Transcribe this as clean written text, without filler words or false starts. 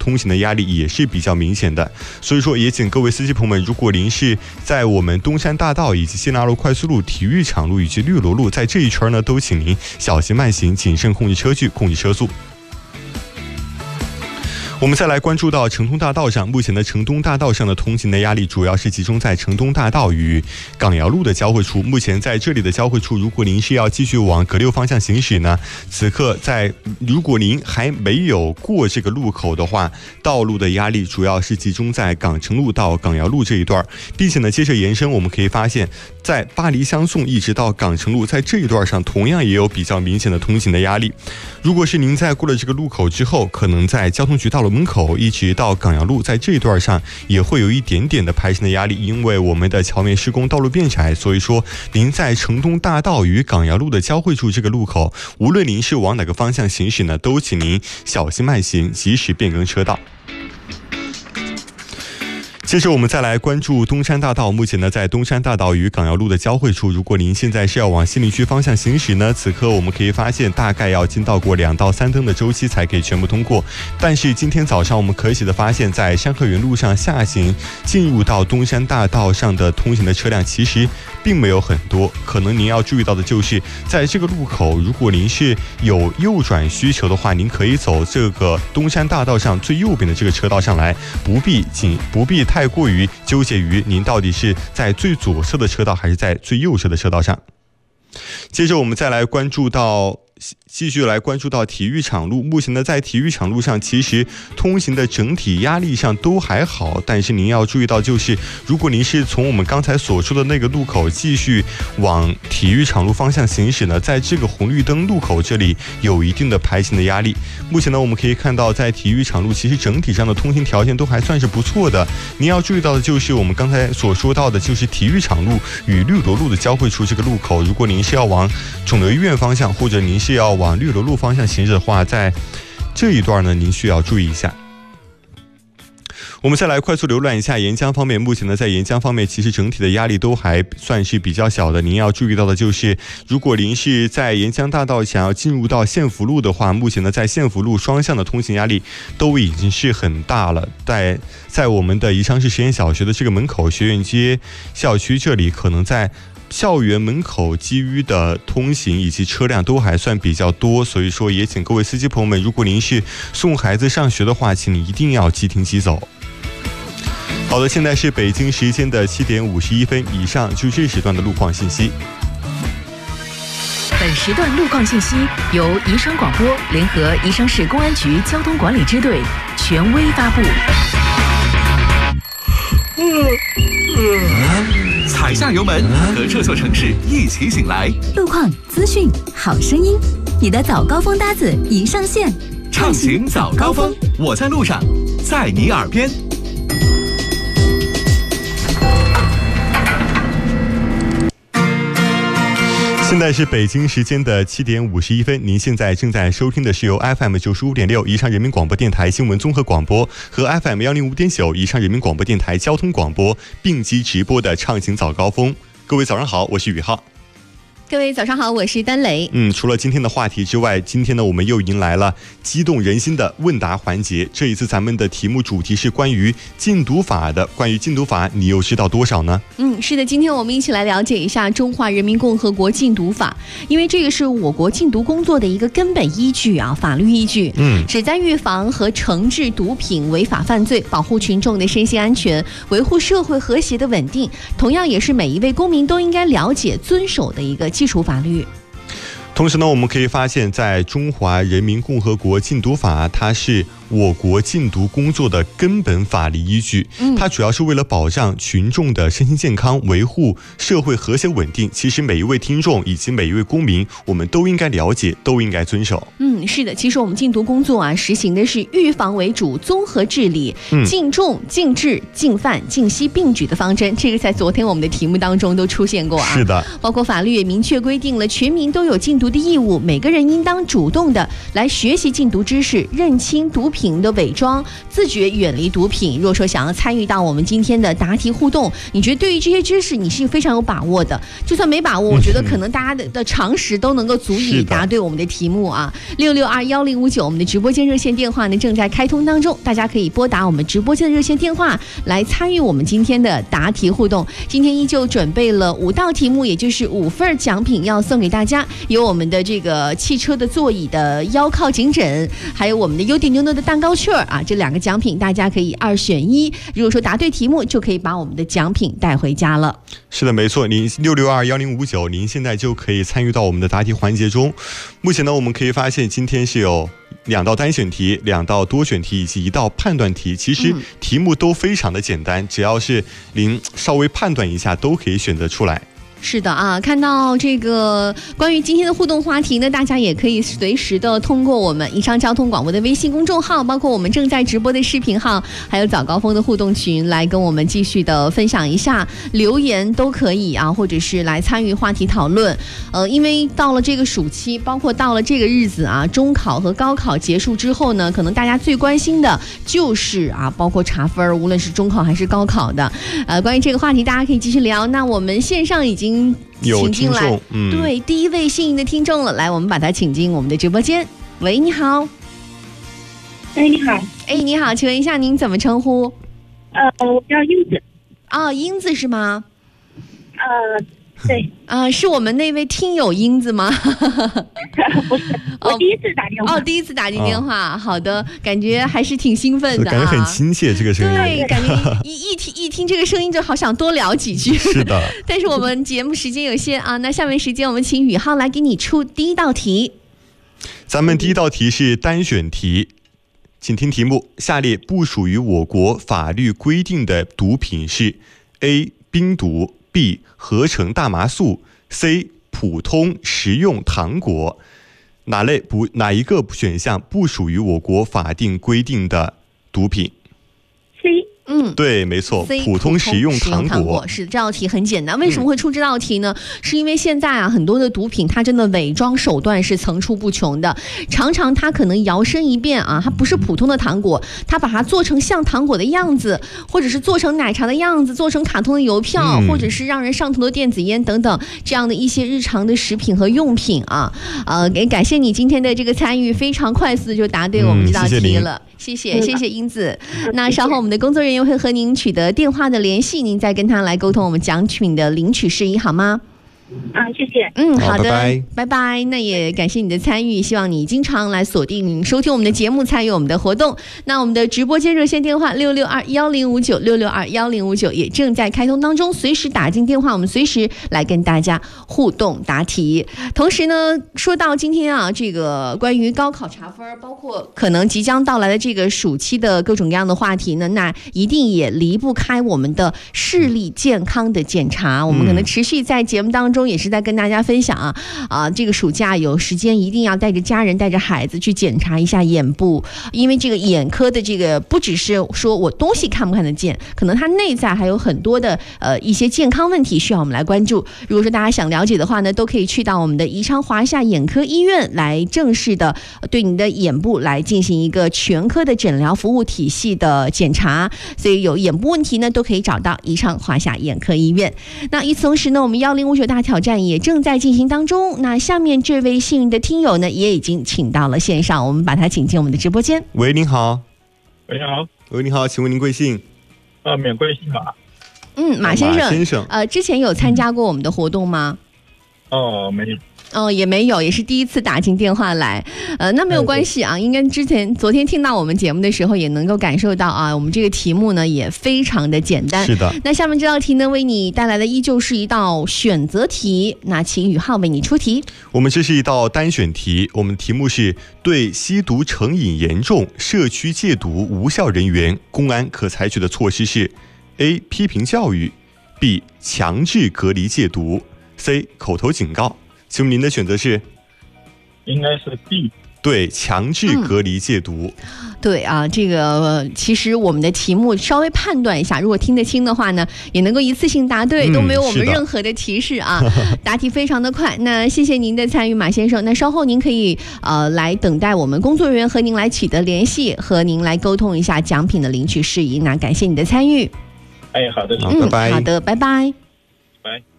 通行的压力也是比较明显的。所以说也请各位司机朋友们，如果您是在我们东山大道以及西纳路快速路、体育场路以及绿萝路在这一圈呢，都请您小心慢行，谨慎控制车距，控制车速。我们再来关注到城东大道上，目前的城东大道上的通行的压力主要是集中在城东大道与港窑路的交汇处。目前在这里的交汇处，如果您是要继续往葛六方向行驶呢，此刻如果您还没有过这个路口的话，道路的压力主要是集中在港城路到港窑路这一段，并且呢，接着延伸，我们可以发现，在巴黎相送一直到港城路，在这一段上同样也有比较明显的通行的压力。如果是您在过了这个路口之后，可能在交通局大楼门口一直到港窑路，在这一段上也会有一点点的排程的压力，因为我们的桥面施工，道路变窄，所以说您在城东大道与港窑路的交汇处这个路口，无论您是往哪个方向行驶呢，都请您小心慢行，及时变更车道。接着我们再来关注东山大道，目前呢在东山大道与港窑路的交汇处，如果您现在是要往西陵区方向行驶呢，此刻我们可以发现大概要经到过2到3灯的周期才可以全部通过。但是今天早上我们可喜的发现，在山河园路上下行进入到东山大道上的通行的车辆其实并没有很多，可能您要注意到的就是在这个路口，如果您是有右转需求的话，您可以走这个东山大道上最右边的这个车道上来，不必太过于纠结于您到底是在最左侧的车道还是在最右侧的车道上。接着我们再来继续来关注到体育场路，目前呢在体育场路上其实通行的整体压力上都还好，但是您要注意到就是如果您是从我们刚才所说的那个路口继续往体育场路方向行驶呢，在这个红绿灯路口这里有一定的排行的压力。目前呢我们可以看到在体育场路其实整体上的通行条件都还算是不错的，您要注意到的就是我们刚才所说到的就是体育场路与绿萝路的交汇处这个路口，如果您是要往肿瘤医院方向或者您是要往绿萝路方向行驶的话，在这一段呢您需要注意一下。我们再来快速浏览一下沿江方面，目前呢在沿江方面其实整体的压力都还算是比较小的，您要注意到的就是如果您是在沿江大道想要进入到县府路的话，目前呢在县府路双向的通行压力都已经是很大了，在我们的宜昌市实验小学的这个门口学院街校区这里，可能在校园门口基于的通行以及车辆都还算比较多，所以说也请各位司机朋友们，如果您是送孩子上学的话，请你一定要即停即走。好的，现在是北京时间的7点51分，以上就是这时段的路况信息。 本时段路况信息由宜昌广播联合宜昌市公安局交通管理支队权威发布。 踩下油门，和这座城市一起醒来。 路况、资讯、好声音，你的早高峰搭子已上线。 畅行早高峰，我在路上，在你耳边。 现在是北京时间的7点51分，您现在正在收听的是由 FM 95.6宜昌人民广播电台新闻综合广播和 FM 105.9宜昌人民广播电台交通广播并机直播的畅行早高峰。各位早上好，我是宇浩。 各位早上好，我是丹雷。 除了今天的话题之外，今天呢我们又迎来了激动人心的问答环节。这一次咱们的题目主题是关于禁毒法的，关于禁毒法你又知道多少呢？ 是的，今天我们一起来了解一下中华人民共和国禁毒法，因为这个是我国禁毒工作的一个根本依据啊，法律依据，旨在预防和惩治毒品违法犯罪，保护群众的身心安全，维护社会和谐的稳定，同样也是每一位公民都应该了解遵守的一个基础法律。 同时呢，我们可以发现在中华人民共和国禁毒法，它是我国禁毒工作的根本法律依据，它主要是为了保障群众的身心健康，维护社会和谐稳定。其实每一位听众以及每一位公民，我们都应该了解，都应该遵守。 是的，其实我们禁毒工作啊，实行的是预防为主、综合治理、禁重、禁治、禁犯、禁吸并举的方针。这个在昨天我们的题目当中都出现过啊。 是的， 包括法律也明确规定了全民都有禁毒的义务，每个人应当主动的来学习禁毒知识，认清毒品品的伪装，自觉远离毒品。如果说想要参与到我们今天的答题互动，你觉得对于这些知识你是非常有把握的，就算没把握，我觉得可能大家的常识都能够足以答对我们的题目啊。6621059，我们的直播间热线电话呢正在开通当中，大家可以拨打我们直播间的热线电话来参与我们今天的答题互动。今天依旧准备了5道题目，也就是5份奖品要送给大家，有我们的这个汽车的座椅的腰靠颈枕，还有我们的优点牛的蛋糕券啊，这2个奖品大家可以2选1。如果说答对题目，就可以把我们的奖品带回家了。 是的，没错，您6621059，您现在就可以参与到我们的答题环节中。目前呢，我们可以发现今天是有2道单选题、2道多选题以及1道判断题。其实题目都非常的简单，只要是您稍微判断一下，都可以选择出来。 是的啊，看到这个关于今天的互动话题呢，大家也可以随时的通过我们宜昌交通广播的微信公众号，包括我们正在直播的视频号，还有早高峰的互动群，来跟我们继续的分享一下，留言都可以啊，或者是来参与话题讨论。因为到了这个暑期，包括到了这个日子啊，中考和高考结束之后呢，可能大家最关心的就是啊，包括查分，无论是中考还是高考的。关于这个话题，大家可以继续聊。那我们线上已经有听众， 对，第一位幸运的听众了，来，我们把他请进我们的直播间。喂，你好。 你好。 你好，请问一下您怎么称呼？ 我叫英子。 哦，英子是吗？ 对。 是我们那位听友英子吗？ 不是，我第一次打电话。 第一次打进电话，好的，感觉还是挺兴奋的， 感觉很亲切这个声音。 对，感觉一听这个声音就好想多聊几句。 是的。 但是我们节目时间有限啊，那下面时间我们请宇浩来给你出第一道题。 咱们第一道题是单选题，请听题目：下列不属于我国法律规定的毒品是 A. 冰毒 B. 合成大麻素 C. 普通食用糖果，哪一个选项不属于我国法定规定的毒品？ C。 对，没错，普通食用糖果。 是，这道题很简单。为什么会出这道题呢？是因为现在啊，很多的毒品它真的伪装手段是层出不穷的，常常它可能摇身一变啊，它不是普通的糖果，它把它做成像糖果的样子，或者是做成奶茶的样子，做成卡通的邮票，或者是让人上头的电子烟等等，这样的一些日常的食品和用品啊。也感谢你今天的这个参与，非常快速的就答对我们这道题了。谢谢英子。那稍后我们的工作人员会和您取得电话的联系，您再跟他来沟通我们奖品的领取事宜，好吗？ 谢谢。 好的， 拜拜。那也感谢你的参与，希望你经常来锁定收听我们的节目，参与我们的活动。那我们的直播间热线电话6621059也正在开通当中，随时打进电话，我们随时来跟大家互动答题。同时呢，说到今天啊，这个关于高考查分，包括可能即将到来的这个暑期的各种各样的话题呢，那一定也离不开我们的视力健康的检查。我们可能持续在节目当中也是在跟大家分享这个暑假有时间一定要带着家人带着孩子去检查一下眼部，因为这个眼科的这个不只是说我东西看不看得见，可能它内在还有很多的一些健康问题需要我们来关注。如果说大家想了解的话呢，都可以去到我们的宜昌华夏眼科医院来正式的对你的眼部来进行一个全科的诊疗服务体系的检查，所以有眼部问题呢都可以找到宜昌华夏眼科医院。那与此同时呢，我们1059大挑战也正在进行当中。那下面这位幸运的听友呢，也已经请到了线上，我们把他请进我们的直播间。 喂，您好。 喂，你好。 喂，你好，请问您贵姓？ 免贵姓马。 马先生。 马先生。 之前有参加过我们的活动吗？ 没有。 也没有，也是第一次打进电话来。那没有关系啊，应该昨天听到我们节目的时候也能够感受到啊，我们这个题目呢也非常的简单。 是的。 那下面这道题呢，为你带来的依旧是一道选择题，那请宇浩为你出题。 我们这是一道单选题，我们题目是对吸毒成瘾严重、社区戒毒无效人员，公安可采取的措施是 A. 批评教育 B. 强制隔离戒毒 C. 口头警告。请问您的选择是？ 应该是 B。 对，强制隔离戒毒。 对啊，这个其实我们的题目稍微判断一下，如果听得清的话呢，也能够一次性答对，都没有我们任何的提示啊。答题非常的快，那谢谢您的参与，马先生。那稍后您可以来等待我们工作人员和您来取得联系，和您来沟通一下奖品的领取事宜。那感谢你的参与。 哎，好的， 拜拜。 好的，拜拜。 拜。